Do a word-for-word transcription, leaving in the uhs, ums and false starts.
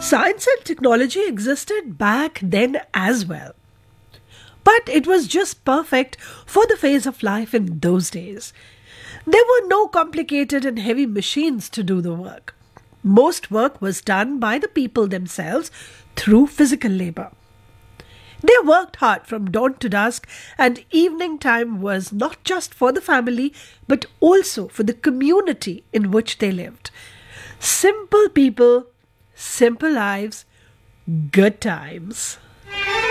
Science and technology existed back then as well. But it was just perfect for the phase of life in those days. There were no complicated and heavy machines to do the work. Most work was done by the people themselves through physical labor. They worked hard from dawn to dusk, and evening time was not just for the family, but also for the community in which they lived. Simple people, simple lives, good times.